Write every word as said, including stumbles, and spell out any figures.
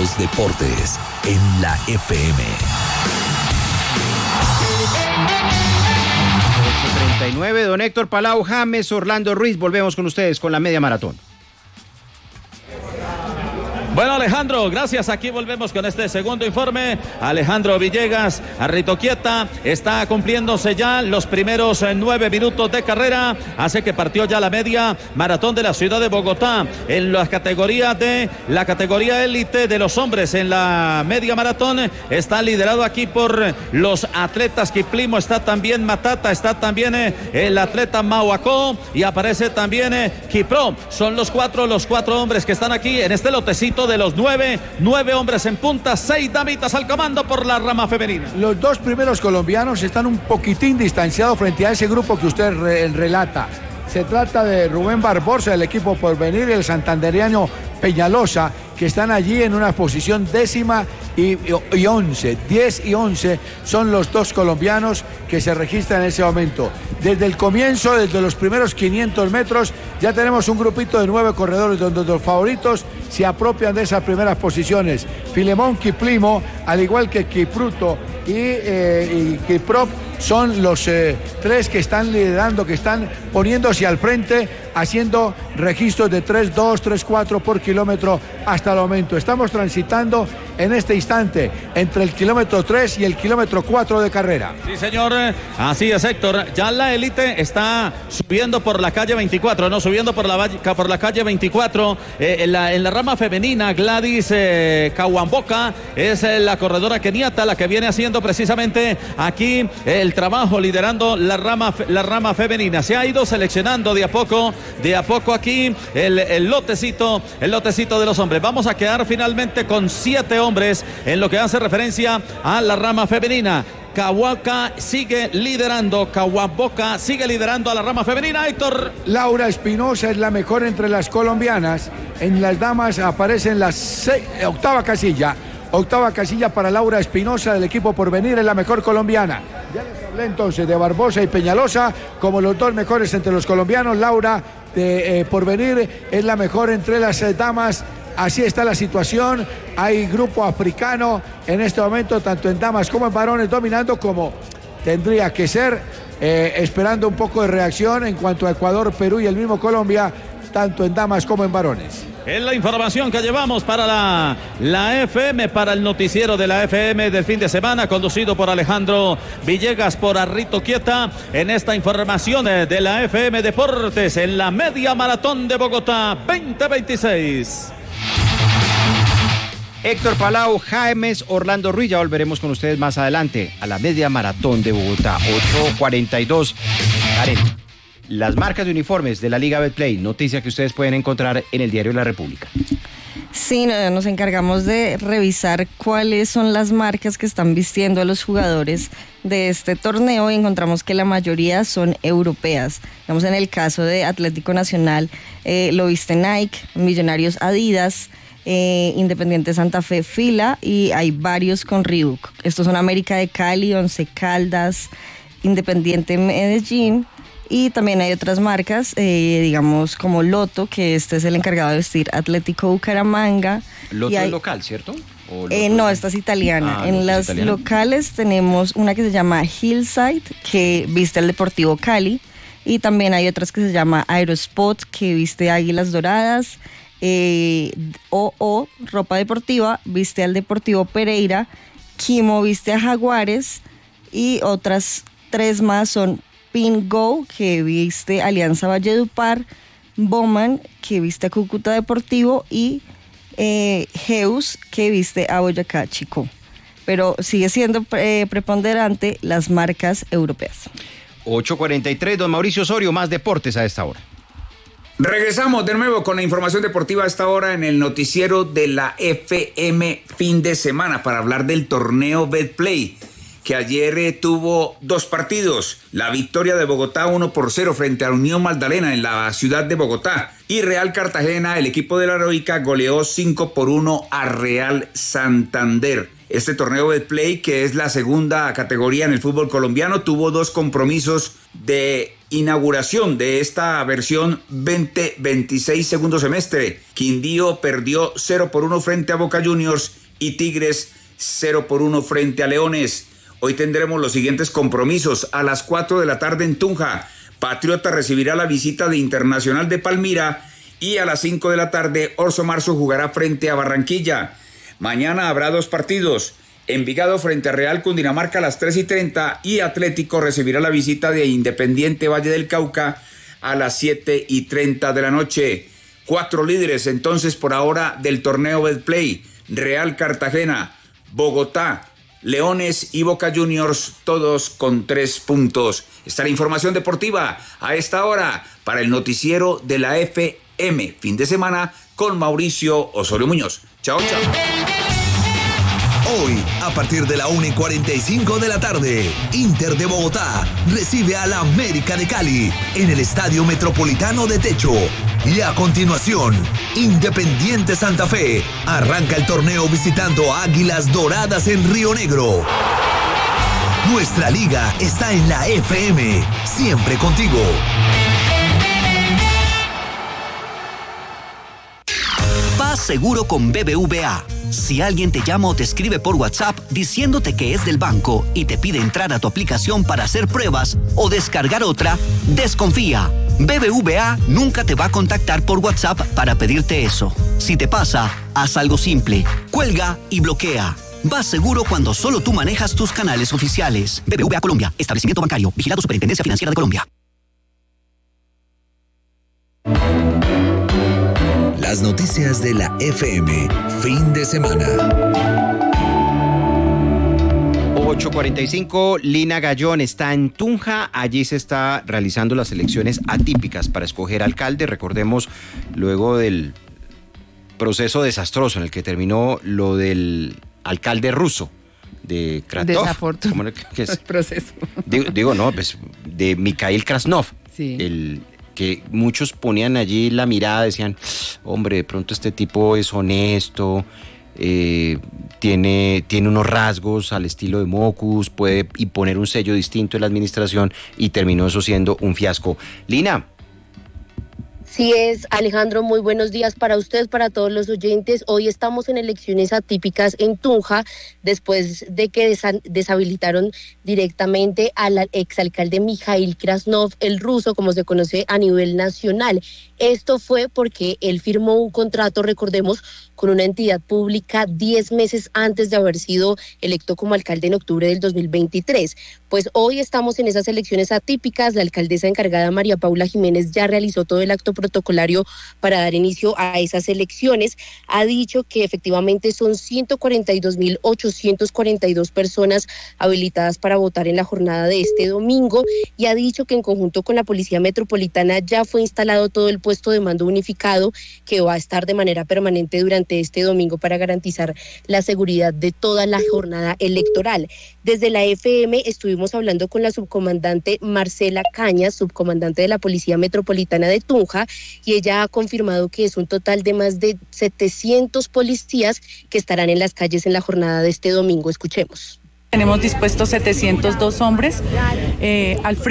los deportes en la F M. ocho treinta y nueve, don Héctor Palau, James, Orlando Ruiz, volvemos con ustedes con la media maratón. Bueno, Alejandro, gracias. Aquí volvemos con este segundo informe. Alejandro Villegas, Arritoquieta, está cumpliéndose ya los primeros nueve minutos de carrera. Hace que partió ya la media maratón de la ciudad de Bogotá. En la categoría de la categoría élite de los hombres, en la media maratón, está liderado aquí por los atletas Kiplimo, está también Matata, está también eh, el atleta Mauacó y aparece también eh, Kipro. Son los cuatro, los cuatro hombres que están aquí en este lotecito de los nueve, nueve hombres en punta, seis damitas al comando por la rama femenina. Los dos primeros colombianos están un poquitín distanciados frente a ese grupo que usted re relata. Se trata de Rubén Barbosa del equipo Porvenir y el santandereano Peñalosa, que están allí en una posición décima y, y, y once, diez y once son los dos colombianos que se registran en ese momento. Desde el comienzo, desde los primeros quinientos metros, ya tenemos un grupito de nueve corredores donde los favoritos se apropian de esas primeras posiciones. Filemón Kiplimo, al igual que Kipruto y, eh, y Kiprop, son los eh, tres que están liderando, que están poniéndose al frente, haciendo registros de tres dos, tres cuatro por kilómetro hasta el momento. Estamos transitando en este instante entre el kilómetro tres y el kilómetro cuatro de carrera. Sí, señor, así es, Héctor. Ya la élite está subiendo por la calle veinticuatro, no, subiendo por la, por la calle veinticuatro. Eh, en, la, en la rama femenina, Gladys eh, Kawamboka es eh, la corredora keniata, la que viene haciendo precisamente aquí eh, el trabajo, liderando la rama, la rama femenina. Se ha ido seleccionando de a poco, de a poco aquí el, el lotecito, el lotecito de los hombres. Vamos a quedar finalmente con siete hombres en lo que hace referencia a la rama femenina. Kawaka sigue liderando, Kawamboka sigue liderando a la rama femenina, Héctor. Laura Espinosa es la mejor entre las colombianas. En las damas aparece en la seis, octava casilla. Octava casilla para Laura Espinosa del equipo Porvenir, es la mejor colombiana. Ya les hablé entonces de Barbosa y Peñalosa como los dos mejores entre los colombianos. Laura de eh, Porvenir es la mejor entre las eh, damas. Así está la situación. Hay grupo africano en este momento, tanto en damas como en varones, dominando como tendría que ser, eh, esperando un poco de reacción en cuanto a Ecuador, Perú y el mismo Colombia, tanto en damas como en varones. Es la información que llevamos para la, la F M, para el noticiero de la F M del fin de semana, conducido por Alejandro Villegas, por Arritoquieta, en esta información de la F M Deportes, en la media maratón de Bogotá veinte veintiséis. Héctor Palau, James, Orlando Ruiz, ya volveremos con ustedes más adelante a la media maratón de Bogotá, ocho cuarenta y dos. Karen, las marcas de uniformes de la Liga Betplay, noticia que ustedes pueden encontrar en el Diario de la República. Sí, nos encargamos de revisar cuáles son las marcas que están vistiendo a los jugadores de este torneo y encontramos que la mayoría son europeas. Digamos, en el caso de Atlético Nacional, eh, lo viste Nike, Millonarios Adidas, Eh, Independiente Santa Fe Fila y hay varios con Reebok. Estos son América de Cali, Once Caldas, Independiente Medellín y también hay otras marcas, eh, digamos como Loto, que este es el encargado de vestir Atlético Bucaramanga. Loto y hay, es local, ¿cierto? ¿O eh, no, esta es italiana. Ah, en las italiana. locales tenemos una que se llama Hillside, que viste al Deportivo Cali, y también hay otras que se llama Aerospot, que viste Águilas Doradas. Eh, O O, ropa deportiva, viste al Deportivo Pereira, Kimo viste a Jaguares y otras tres más son Pin Go, que viste Alianza Valledupar, Bowman, que viste a Cúcuta Deportivo y eh, Geus, que viste a Boyacá Chico. Pero sigue siendo eh, preponderante las marcas europeas. ocho cuarenta y tres, don Mauricio Osorio, más deportes a esta hora. Regresamos de nuevo con la información deportiva a esta hora en el noticiero de la F M fin de semana para hablar del torneo Betplay, que ayer eh, tuvo dos partidos. La victoria de Bogotá uno por cero frente a Unión Magdalena en la ciudad de Bogotá. Y Real Cartagena, el equipo de la Heroica, goleó cinco por uno a Real Santander. Este torneo Betplay, que es la segunda categoría en el fútbol colombiano, tuvo dos compromisos de inauguración de esta versión veinte veintiséis segundo semestre. Quindío perdió cero por uno frente a Boca Juniors y Tigres cero por uno frente a Leones. Hoy tendremos los siguientes compromisos. A las cuatro de la tarde en Tunja, Patriota recibirá la visita de Internacional de Palmira, y a las cinco de la tarde Orso Marzo jugará frente a Barranquilla. Mañana habrá dos partidos. Envigado frente a Real Cundinamarca a las tres y treinta y Atlético recibirá la visita de Independiente Valle del Cauca a las siete y treinta de la noche. Cuatro líderes entonces por ahora del torneo Betplay: Real Cartagena, Bogotá, Leones y Boca Juniors, todos con tres puntos. Está la información deportiva a esta hora para el noticiero de la F M Fin de Semana con Mauricio Osorio Muñoz. Chao, chao. Hoy, a partir de la una y cuarenta y cinco de la tarde, Inter de Bogotá recibe a la América de Cali en el Estadio Metropolitano de Techo. Y a continuación, Independiente Santa Fe arranca el torneo visitando a Águilas Doradas en Río Negro. Nuestra liga está en la F M, siempre contigo. Paz seguro con B B V A. Si alguien te llama o te escribe por WhatsApp diciéndote que es del banco y te pide entrar a tu aplicación para hacer pruebas o descargar otra, desconfía. B B V A nunca te va a contactar por WhatsApp para pedirte eso. Si te pasa, haz algo simple. Cuelga y bloquea. Vas seguro cuando solo tú manejas tus canales oficiales. B B V A Colombia, establecimiento bancario, vigilado Superintendencia Financiera de Colombia. Las noticias de la F M, fin de semana. ocho cuarenta y cinco, Lina Gallón está en Tunja. Allí se está realizando las elecciones atípicas para escoger alcalde. Recordemos, luego del proceso desastroso en el que terminó lo del alcalde ruso de Kratov. Desafortunado el proceso. Digo, digo, no, pues de Mikhail Krasnov. Sí. El que muchos ponían allí la mirada, decían, hombre, de pronto este tipo es honesto, eh, tiene, tiene unos rasgos al estilo de Mocus, puede imponer un sello distinto en la administración, y terminó eso siendo un fiasco. Lina. Así es, Alejandro, muy buenos días para usted, para todos los oyentes. Hoy estamos en elecciones atípicas en Tunja, después de que desa- deshabilitaron directamente al exalcalde Mikhail Krasnov, el ruso, como se conoce a nivel nacional. Esto fue porque él firmó un contrato, recordemos, con una entidad pública diez meses antes de haber sido electo como alcalde en octubre del dos mil veintitrés. Pues hoy estamos en esas elecciones atípicas. La alcaldesa encargada, María Paula Jiménez, ya realizó todo el acto protocolario para dar inicio a esas elecciones. Ha dicho que efectivamente son ciento cuarenta y dos mil ochocientas cuarenta y dos personas habilitadas para votar en la jornada de este domingo, y ha dicho que en conjunto con la Policía Metropolitana ya fue instalado todo el puesto de mando unificado que va a estar de manera permanente durante este domingo para garantizar la seguridad de toda la jornada electoral. Desde la F M estuvimos hablando con la subcomandante Marcela Cañas, subcomandante de la Policía Metropolitana de Tunja, y ella ha confirmado que es un total de más de setecientos policías que estarán en las calles en la jornada de este domingo. Escuchemos. Tenemos dispuestos setecientos dos hombres eh, al frente.